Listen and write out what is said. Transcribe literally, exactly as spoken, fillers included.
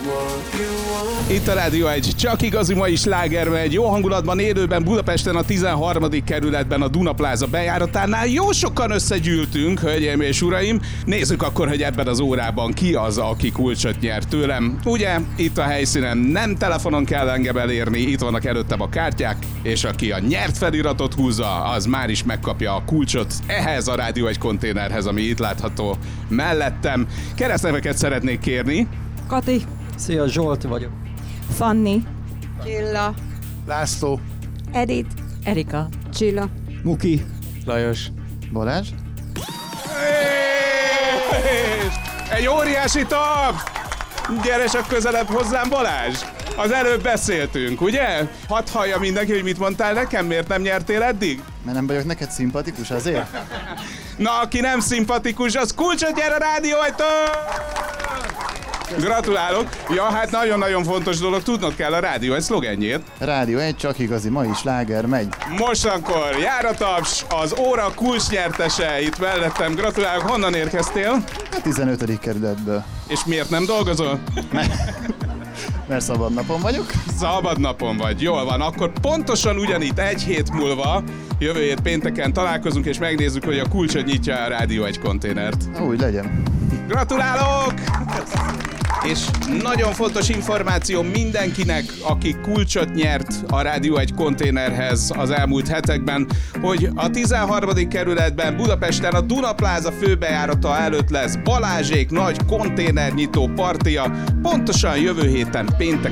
Itt a Rádió egy csak igazi mai sláger megy, jó hangulatban élőben Budapesten a tizenharmadik kerületben a Duna Plaza bejáratánál. Jó sokan összegyűltünk, hölgyeim és uraim. Nézzük akkor, hogy ebben az órában ki az, aki kulcsot nyert tőlem. Ugye, itt a helyszínen nem telefonon kell engem elérni, itt vannak előttem a kártyák, és aki a nyert feliratot húzza, az már is megkapja a kulcsot ehhez a Rádió egy konténerhez, ami itt látható mellettem. Keresztneveket szeretnék kérni. Kati. Szia, Zsolt vagyok. Fanni. Csilla. László. Edith. Erika. Csilla. Muki. Lajos. Balázs. Egy óriási tag! Gyere csak közelebb hozzám, Balázs! Az előbb beszéltünk, ugye? Hadd hallja mindenki, hogy mit mondtál nekem, miért nem nyertél eddig? Mert nem vagyok neked szimpatikus, azért? Na, aki nem szimpatikus, az kulcsot nyer a Rádió egytől! Gratulálok! Ja, hát nagyon-nagyon fontos dolog, tudnod kell a Rádió egy szlogenjét. Rádió egy csak igazi mai sláger megy. Mostankor jár a taps, az óra kulcsnyertese itt mellettem. Gratulálok, honnan érkeztél? A tizenötödik kerületből. És miért nem dolgozol? Mert szabad napon vagyok. Szabad napon vagy, jól van. Akkor pontosan ugyanitt egy hét múlva, jövő hét pénteken találkozunk, és megnézzük, hogy a kulcsot nyitja a Rádió egy konténert. Úgy legyen. Gratulálok! És nagyon fontos információ mindenkinek, aki kulcsot nyert a Rádió egy konténerhez az elmúlt hetekben, hogy a tizenharmadik kerületben Budapesten a Duna Plaza főbejárata előtt lesz Balázsék nagy konténernyitó partia, pontosan jövő héten pénteken.